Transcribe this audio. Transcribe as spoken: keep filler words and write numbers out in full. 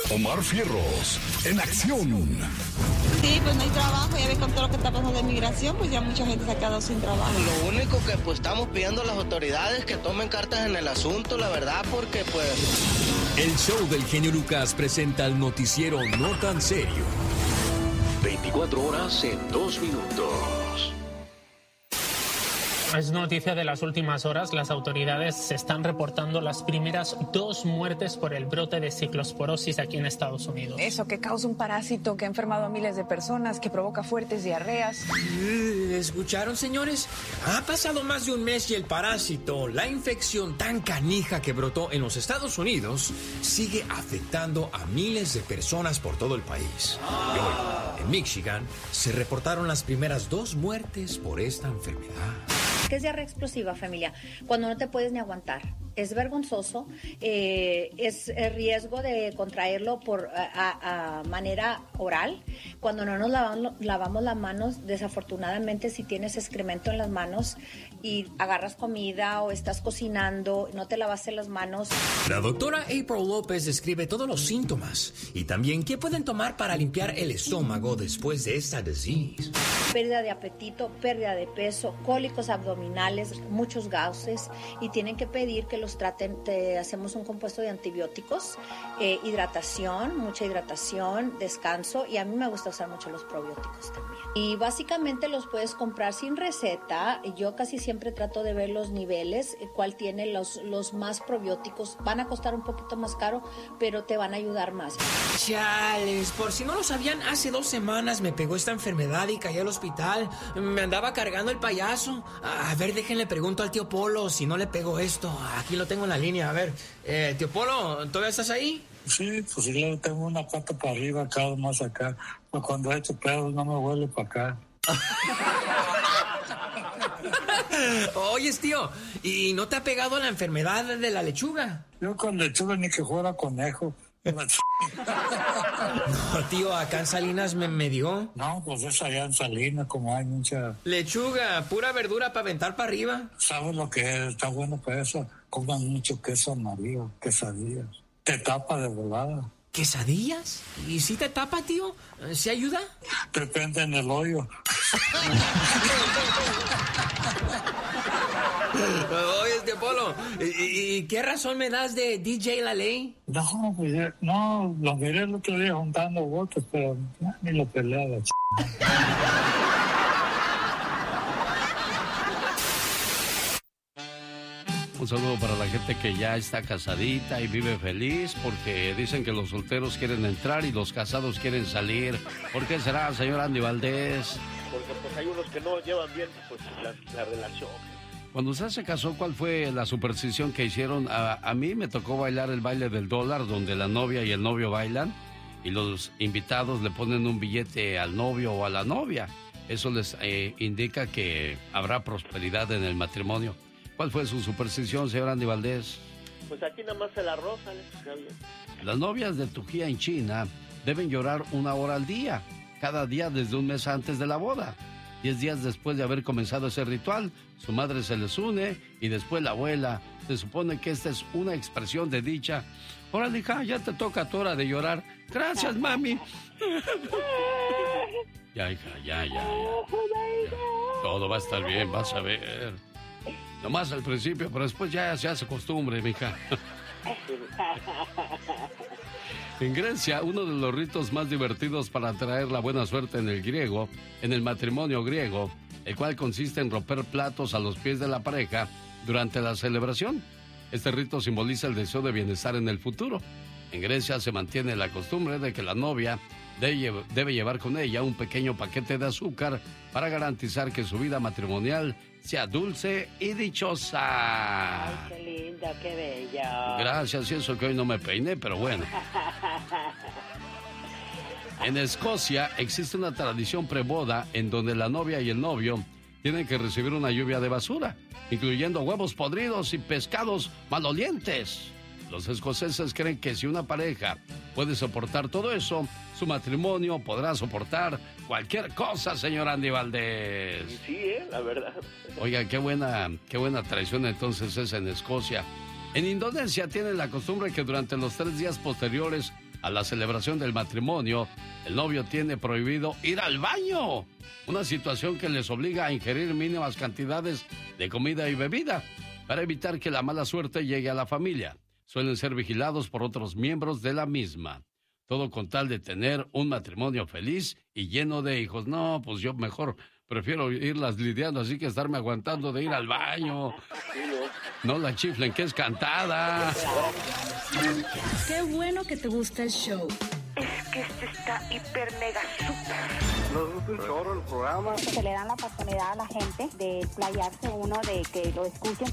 Omar Fierros, en acción. Sí, pues no hay trabajo, ya ves con todo lo que está pasando de migración, pues ya mucha gente se ha quedado sin trabajo. Lo único que pues estamos pidiendo a las autoridades que tomen cartas en el asunto, la verdad, porque pues... El show del genio Lucas presenta el noticiero No Tan Serio. veinticuatro horas en dos minutos. Es noticia de las últimas horas. Las autoridades están reportando las primeras dos muertes por el brote de ciclosporosis aquí en Estados Unidos. Eso, que causa un parásito que ha enfermado a miles de personas, que provoca fuertes diarreas. ¿Escucharon, señores? Ha pasado más de un mes y el parásito, la infección tan canija que brotó en los Estados Unidos, sigue afectando a miles de personas por todo el país. Y hoy, en Michigan, se reportaron las primeras dos muertes por esta enfermedad. ¿Qué es diarrea explosiva, familia? Cuando no te puedes ni aguantar. Es vergonzoso, eh, es el riesgo de contraerlo por a, a, a manera oral. Cuando no nos lavamos, lavamos las manos, desafortunadamente si tienes excremento en las manos y agarras comida o estás cocinando, no te lavaste las manos. La doctora April López describe todos los síntomas y también qué pueden tomar para limpiar el estómago después de esta disease. Pérdida de apetito, pérdida de peso, cólicos abdominales, muchos gases, y tienen que pedir que los traten. Te hacemos un compuesto de antibióticos, eh, hidratación, mucha hidratación, descanso, y a mí me gusta usar mucho los probióticos también. Y básicamente los puedes comprar sin receta. Yo casi siempre trato de ver los niveles, cuál tiene los, los más probióticos. Van a costar un poquito más caro, pero te van a ayudar más. Chales, por si no lo sabían, hace dos semanas me pegó esta enfermedad y caí al hospital. Me andaba cargando el payaso. A ver, déjenle pregunto al tío Polo si no le pegó esto. Aquí lo tengo en la línea. A ver, eh, tío Polo, ¿todavía estás ahí? Sí, pues sí, le tengo una pata para arriba, acá, más acá. Pues cuando he hecho pedos no me huele para acá. Oyes, tío, ¿y no te ha pegado la enfermedad de la lechuga? Yo con lechuga ni que fuera conejo. No, tío, acá en Salinas me, me dio. No, pues es allá en Salinas, como hay mucha... Lechuga, pura verdura para aventar para arriba. ¿Sabes lo que es? Está bueno para eso. Coman mucho queso amarillo, quesadillas. Te tapa de volada. ¿Quesadillas? ¿Y si te tapa, tío? ¿Se ayuda? Depende en el hoyo. Oye, tío Polo, ¿y, ¿y qué razón me das de D J La Ley? No, pues no, lo miré el otro día juntando votos, pero no, ni lo peleaba. Un saludo para la gente que ya está casadita y vive feliz, porque dicen que los solteros quieren entrar y los casados quieren salir. ¿Por qué será, señor Andy Valdés? Porque pues hay unos que no llevan bien pues la, la relación. Cuando usted se casó, ¿cuál fue la superstición que hicieron? A, a mí me tocó bailar el baile del dólar, donde la novia y el novio bailan y los invitados le ponen un billete al novio o a la novia. Eso les eh, indica que habrá prosperidad en el matrimonio. ¿Cuál fue su superstición, señor Andy Valdés? Pues aquí nada más se la rosa, ¿eh? Las novias de Tujía en China deben llorar una hora al día, cada día desde un mes antes de la boda. Diez días después de haber comenzado ese ritual, su madre se les une y después la abuela. Se supone que esta es una expresión de dicha. Órale, hija, ya te toca tu hora de llorar. Gracias, mami. Ya, hija, ya, ya, ya, ya. Todo va a estar bien, vas a ver. Nomás al principio, pero después ya se hace costumbre, mija. En Grecia, uno de los ritos más divertidos para atraer la buena suerte en el griego, en el matrimonio griego, el cual consiste en romper platos a los pies de la pareja durante la celebración. Este rito simboliza el deseo de bienestar en el futuro. En Grecia se mantiene la costumbre de que la novia debe llevar con ella un pequeño paquete de azúcar para garantizar que su vida matrimonial sea dulce y dichosa. Ay, qué lindo, qué bello. Gracias, y eso que hoy no me peiné, pero bueno. En Escocia existe una tradición preboda en donde la novia y el novio tienen que recibir una lluvia de basura, incluyendo huevos podridos y pescados malolientes. Los escoceses creen que si una pareja puede soportar todo eso, su matrimonio podrá soportar cualquier cosa, señor Andy Valdés. Sí, ¿eh? La verdad. Oiga, qué buena, qué buena tradición entonces es en Escocia. En Indonesia tienen la costumbre que durante los tres días posteriores a la celebración del matrimonio, el novio tiene prohibido ir al baño. Una situación que les obliga a ingerir mínimas cantidades de comida y bebida para evitar que la mala suerte llegue a la familia. Suelen ser vigilados por otros miembros de la misma. Todo con tal de tener un matrimonio feliz y lleno de hijos. No, pues yo mejor prefiero irlas lidiando así que estarme aguantando de ir al baño. No la chiflen, que es cantada. Qué bueno que te gusta el show. Es que este está hiper mega super. Nos gusta un chorro el programa. Se le dan la oportunidad a la gente de playarse uno, de que lo escuchen.